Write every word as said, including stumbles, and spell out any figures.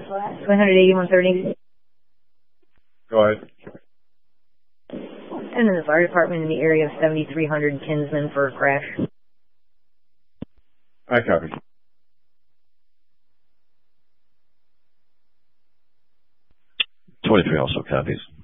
one eighty-one thirty. Go ahead. And in the fire department in the area of seventy-three hundred Kinsman for a crash. I copy. twenty-three also copies.